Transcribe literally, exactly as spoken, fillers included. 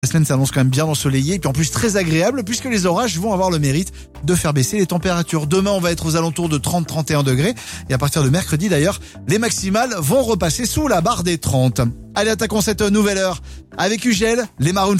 La semaine s'annonce quand même bien ensoleillée et puis en plus très agréable puisque les orages vont avoir le mérite de faire baisser les températures. Demain, on va être aux alentours de trente à trente et un degrés et à partir de mercredi d'ailleurs, les maximales vont repasser sous la barre des trente. Allez, attaquons cette nouvelle heure avec Ugel, les Maroon